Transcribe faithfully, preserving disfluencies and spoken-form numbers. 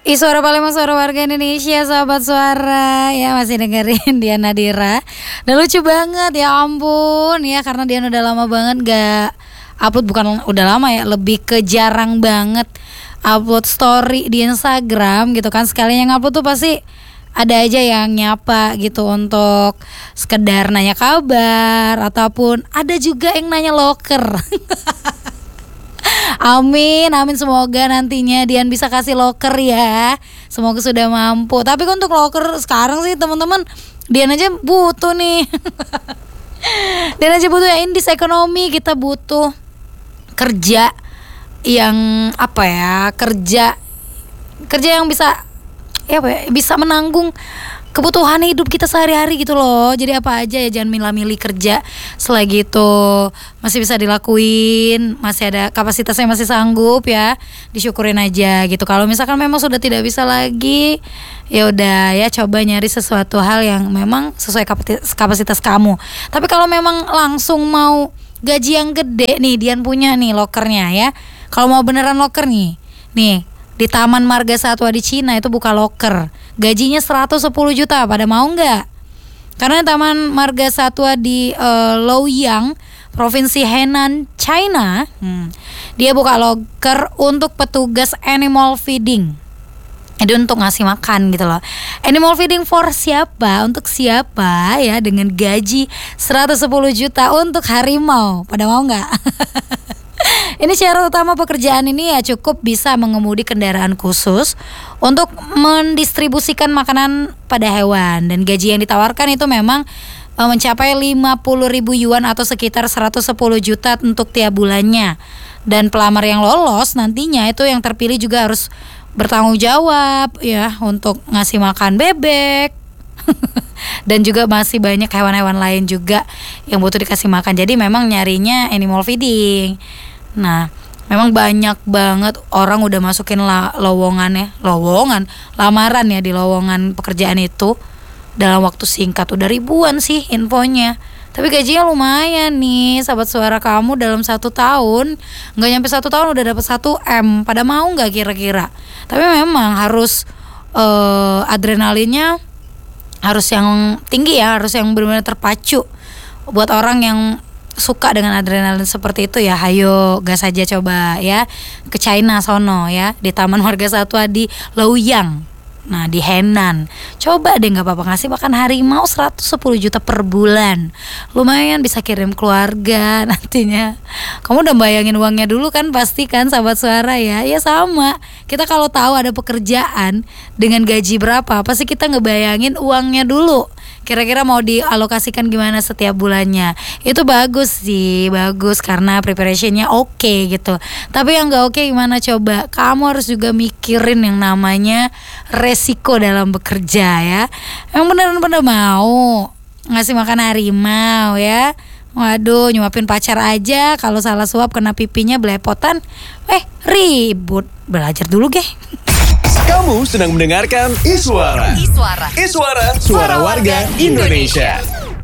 Ih, suara Palembang, suara warga Indonesia, sahabat suara. Ya, masih dengerin Dian Nadira. Dan lucu banget, ya ampun. Ya, karena Dian udah lama banget gak upload. Bukan udah lama ya, lebih ke jarang banget upload story di Instagram gitu kan. Sekali yang upload tuh pasti ada aja yang nyapa gitu untuk sekedar nanya kabar. Ataupun ada juga yang nanya loker. Amin, amin, semoga nantinya Dian bisa kasih loker ya. Semoga sudah mampu. Tapi untuk loker sekarang sih teman-teman, Dian aja butuh nih. Dian aja butuh ya, indis ekonomi. Kita butuh kerja yang apa ya, kerja kerja yang bisa ya apa ya, bisa menanggung kebutuhan hidup kita sehari-hari gitu loh. Jadi apa aja ya, jangan milih-milih kerja selagi itu masih bisa dilakuin, masih ada kapasitasnya, masih sanggup ya, disyukurin aja gitu. Kalau misalkan memang sudah tidak bisa lagi, ya udah ya, coba nyari sesuatu hal yang memang sesuai kapasitas, kapasitas kamu. Tapi kalau memang langsung mau gaji yang gede nih, Dian punya nih lokernya ya. Kalau mau beneran loker nih, nih di Taman Marga Satwa di Cina itu buka loker. Gajinya seratus sepuluh juta, pada mau nggak? Karena Taman Marga Satwa di uh, Luoyang, Provinsi Henan, China, hmm, dia buka loker untuk petugas animal feeding. Jadi untuk ngasih makan gitu loh. Animal feeding for siapa? Untuk siapa ya, dengan gaji seratus sepuluh juta untuk harimau. Pada mau nggak? Ini syarat utama pekerjaan ini ya, cukup bisa mengemudi kendaraan khusus untuk mendistribusikan makanan pada hewan. Dan gaji yang ditawarkan itu memang e, mencapai lima puluh ribu yuan atau sekitar seratus sepuluh juta untuk tiap bulannya. Dan pelamar yang lolos nantinya itu yang terpilih juga harus bertanggung jawab ya untuk ngasih makan bebek. Dan juga masih banyak hewan-hewan lain juga yang butuh dikasih makan. Jadi memang nyarinya animal feeding. Nah, memang banyak banget orang udah masukin la- lowongan ya, lowongan, lamaran ya di lowongan pekerjaan itu dalam waktu singkat. Udah ribuan sih infonya. Tapi gajinya lumayan nih, sahabat suara, kamu dalam satu tahun, nggak nyampe satu tahun udah dapat satu M. Pada mau nggak kira-kira? Tapi memang harus uh, adrenalinnya harus yang tinggi ya, harus yang benar-benar terpacu. Buat orang yang suka dengan adrenalin seperti itu ya, hayo gas aja coba ya ke China sono ya, di Taman Marga Satwa di Luoyang. Nah, di Henan. Coba deh, nggak apa-apa, ngasih makan harimau seratus sepuluh juta per bulan. Lumayan bisa kirim keluarga nantinya. Kamu udah bayangin uangnya dulu kan pasti kan, sahabat suara ya. Ya sama. Kita kalau tahu ada pekerjaan dengan gaji berapa, pasti kita ngebayangin uangnya dulu. Kira-kira mau dialokasikan gimana setiap bulannya. Itu bagus sih, bagus karena preparationnya oke okay, gitu. Tapi yang gak oke okay gimana coba? Kamu harus juga mikirin yang namanya resiko dalam bekerja ya. Yang beneran-bener mau ngasih makan harimau ya. Waduh, nyuapin pacar aja kalau salah suap kena pipinya belepotan, eh ribut. Belajar dulu geh. Kamu sedang mendengarkan Iswara. Iswara. Iswara, suara warga Indonesia.